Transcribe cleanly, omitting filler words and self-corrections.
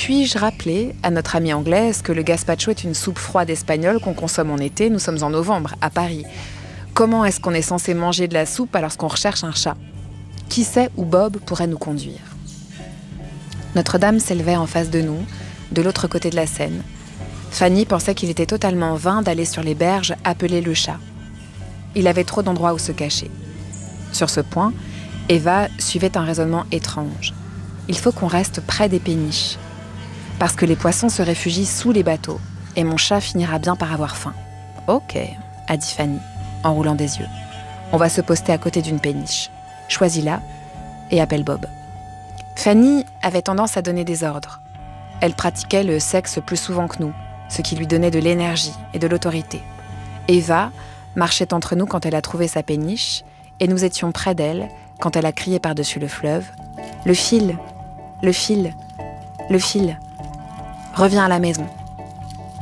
Puis-je rappeler à notre amie anglaise que le gazpacho est une soupe froide espagnole qu'on consomme en été? Nous sommes en novembre, à Paris. Comment est-ce qu'on est censé manger de la soupe alors qu'on recherche un chat? Qui sait où Bob pourrait nous conduire? Notre-Dame s'élevait en face de nous, de l'autre côté de la Seine. Fanny pensait qu'il était totalement vain d'aller sur les berges appeler le chat. Il avait trop d'endroits où se cacher. Sur ce point, Eva suivait un raisonnement étrange. Il faut qu'on reste près des péniches. Parce que les poissons se réfugient sous les bateaux, et mon chat finira bien par avoir faim. « Ok », a dit Fanny, en roulant des yeux. « On va se poster à côté d'une péniche. Choisis-la et appelle Bob. » Fanny avait tendance à donner des ordres. Elle pratiquait le sexe plus souvent que nous, ce qui lui donnait de l'énergie et de l'autorité. Eva marchait entre nous quand elle a trouvé sa péniche, et nous étions près d'elle quand elle a crié par-dessus le fleuve « Le fil, le fil, le fil !» Reviens à la maison.